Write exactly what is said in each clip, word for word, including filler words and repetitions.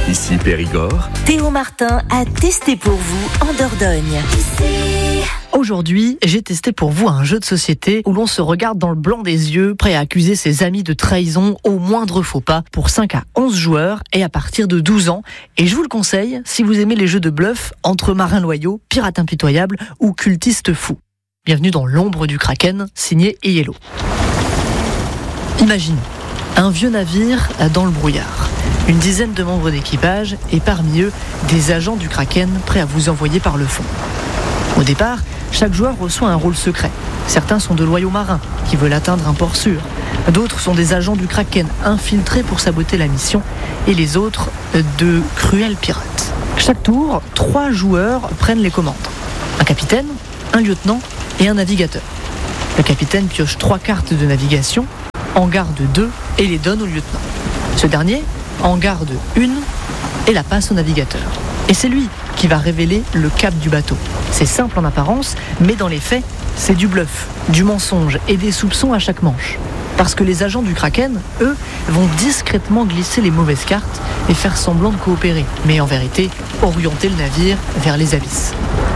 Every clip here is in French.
Ici Périgord. Théo Martin a testé pour vous en Dordogne. Aujourd'hui, j'ai testé pour vous un jeu de société où l'on se regarde dans le blanc des yeux, prêt à accuser ses amis de trahison au moindre faux pas, pour cinq à onze joueurs et à partir de douze ans. Et je vous le conseille si vous aimez les jeux de bluff entre marins loyaux, pirates impitoyables ou cultistes fous. Bienvenue dans l'ombre du Kraken, signé Yellow. Imagine un vieux navire dans le brouillard, une dizaine de membres d'équipage et parmi eux des agents du Kraken prêts à vous envoyer par le fond. Au départ, chaque joueur reçoit un rôle secret. Certains sont de loyaux marins qui veulent atteindre un port sûr. D'autres sont des agents du Kraken infiltrés pour saboter la mission et les autres de cruels pirates. Chaque tour, trois joueurs prennent les commandes. Un capitaine, un lieutenant et un navigateur. Le capitaine pioche trois cartes de navigation, en garde deux et les donne au lieutenant. Ce dernier en garde une et la passe au navigateur. Et c'est lui qui va révéler le cap du bateau. C'est simple en apparence, mais dans les faits, c'est du bluff, du mensonge et des soupçons à chaque manche. Parce que les agents du Kraken, eux, vont discrètement glisser les mauvaises cartes et faire semblant de coopérer, mais en vérité, orienter le navire vers les abysses.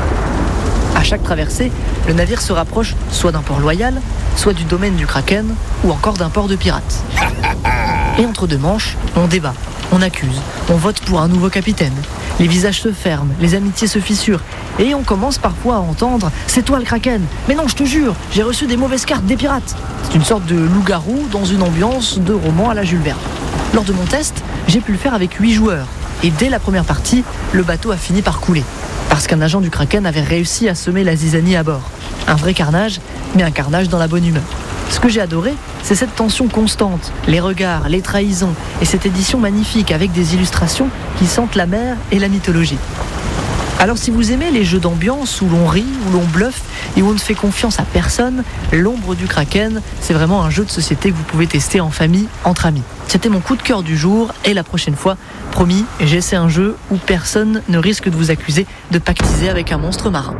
À chaque traversée, le navire se rapproche soit d'un port loyal, soit du domaine du Kraken, ou encore d'un port de pirates. Et entre deux manches, on débat, on accuse, on vote pour un nouveau capitaine. Les visages se ferment, les amitiés se fissurent, et on commence parfois à entendre « C'est toi le Kraken ! Mais non, je te jure, j'ai reçu des mauvaises cartes des pirates !» C'est une sorte de loup-garou dans une ambiance de roman à la Jules Verne. Lors de mon test, j'ai pu le faire avec huit joueurs, et dès la première partie, le bateau a fini par couler. Parce qu'un agent du Kraken avait réussi à semer la zizanie à bord. Un vrai carnage, mais un carnage dans la bonne humeur. Ce que j'ai adoré, c'est cette tension constante, les regards, les trahisons, et cette édition magnifique avec des illustrations qui sentent la mer et la mythologie. Alors si vous aimez les jeux d'ambiance où l'on rit, où l'on bluffe et où on ne fait confiance à personne, l'ombre du Kraken, c'est vraiment un jeu de société que vous pouvez tester en famille, entre amis. C'était mon coup de cœur du jour et la prochaine fois, promis, j'essaie un jeu où personne ne risque de vous accuser de pactiser avec un monstre marin.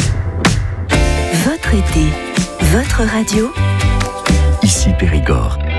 Votre été, votre radio. Ici Périgord.